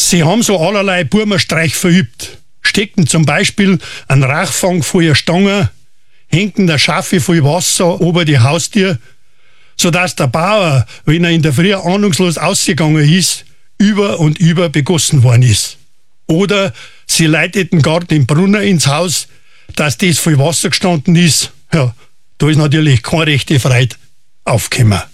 Sie haben so allerlei Burmerstreich verübt. Steckten zum Beispiel einen Rauchfang voller Stangen, hängten der Schafe voll Wasser ober die Haustür, sodass der Bauer, wenn er in der Früh ahnungslos ausgegangen ist, über und über begossen worden ist. Oder sie leiteten gar den Brunner ins Haus, dass das voll Wasser gestanden ist. Ja, da ist natürlich keine rechte Freude aufgekommen.